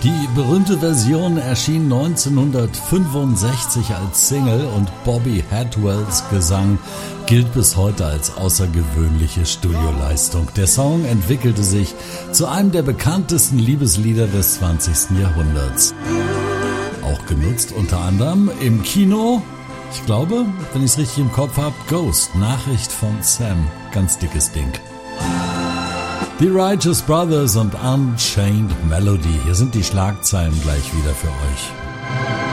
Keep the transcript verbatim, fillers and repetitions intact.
Die berühmte Version erschien neunzehnhundertfünfundsechzig als Single und Bobby Hadwells Gesang gilt bis heute als außergewöhnliche Studioleistung. Der Song entwickelte sich zu einem der bekanntesten Liebeslieder des zwanzigsten Jahrhunderts. Auch genutzt unter anderem im Kino, ich glaube, wenn ich es richtig im Kopf habe, Ghost, Nachricht von Sam, ganz dickes Ding. The Righteous Brothers und Unchained Melody. Hier sind die Schlagzeilen gleich wieder für euch.